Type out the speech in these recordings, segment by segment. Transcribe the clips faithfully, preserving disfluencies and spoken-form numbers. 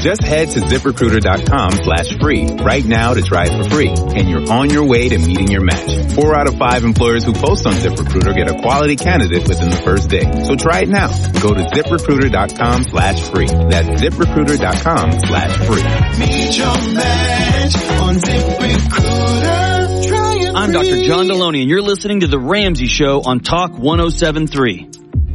Just head to ZipRecruiter.com slash free right now to try it for free, and you're on your way to meeting your match. Four out of five employers who post on ZipRecruiter get a quality candidate within the first day. So try it now. Go to ZipRecruiter.com slash free. That's ZipRecruiter.com slash free. Meet your match on ZipRecruiter. Try it I'm Doctor John Deloney, and you're listening to The Ramsey Show on Talk one oh seven point three.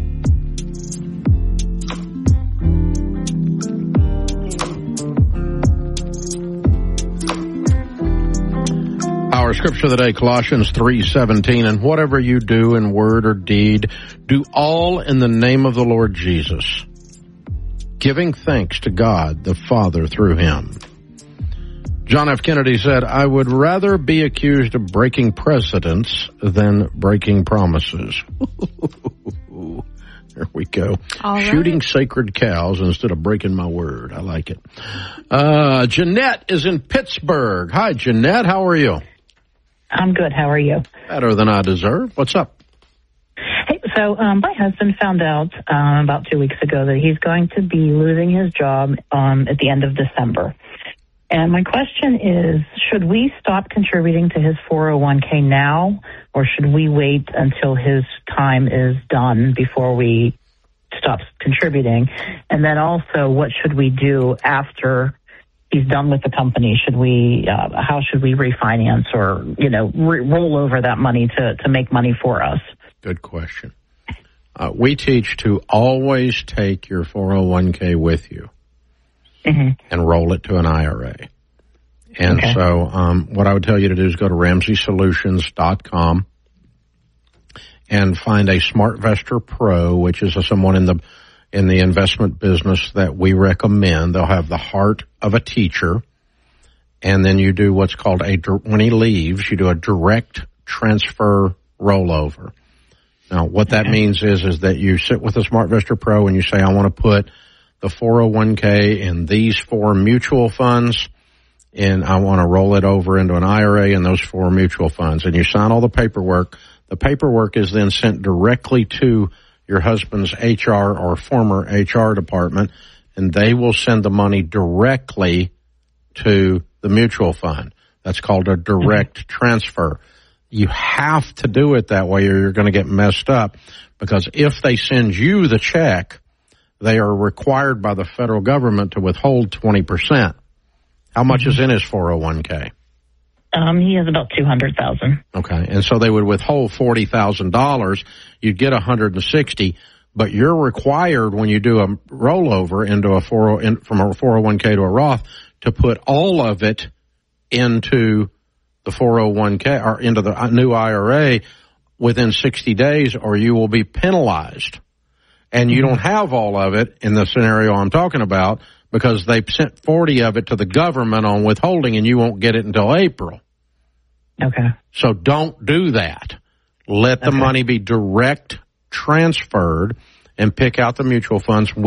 Our scripture of the day, Colossians three seventeen, and whatever you do in word or deed, do all in the name of the Lord Jesus, giving thanks to God the Father through him. John F. Kennedy said, I would rather be accused of breaking precedents than breaking promises. There we go. All Shooting right. sacred cows instead of breaking my word. I like it. Uh, Jeanette is in Pittsburgh. Hi, Jeanette. How are you? I'm good. How are you? Better than I deserve. What's up? Hey, so um, my husband found out um, about two weeks ago that he's going to be losing his job um, at the end of December. And my question is, should we stop contributing to his four oh one k now, or should we wait until his time is done before we stop contributing? And then also, what should we do after he's done with the company? Should we, uh, how should we refinance or, you know, re- roll over that money to, to make money for us? Good question. Uh, we teach to always take your four oh one k with you. Mm-hmm. And roll it to an I R A. And okay. so um, what I would tell you to do is go to Ramsey Solutions dot com and find a SmartVestor Pro, which is a, someone in the in the investment business that we recommend. They'll have the heart of a teacher. And then you do what's called a, when he leaves, you do a direct transfer rollover. Now, what that okay. means is, is that you sit with a SmartVestor Pro and you say, I want to put the four oh one k in these four mutual funds, and I want to roll it over into an I R A in those four mutual funds. And you sign all the paperwork. The paperwork is then sent directly to your husband's H R or former H R department, and they will send the money directly to the mutual fund. That's called a direct mm-hmm. transfer. You have to do it that way or you're going to get messed up, because if they send you the check, they are required by the federal government to withhold twenty percent. How much mm-hmm. is in his four oh one k? Um, he has about two hundred thousand dollars. Okay, and so they would withhold forty thousand dollars. You'd get one hundred sixty thousand dollars, but you're required when you do a rollover into a four oh, in, from a four oh one k to a Roth to put all of it into the four oh one k or into the new I R A within sixty days, or you will be penalized. And you don't have all of it in the scenario I'm talking about because they sent forty of it to the government on withholding, and you won't get it until April. Okay. So don't do that. Let the okay. money be direct transferred and pick out the mutual funds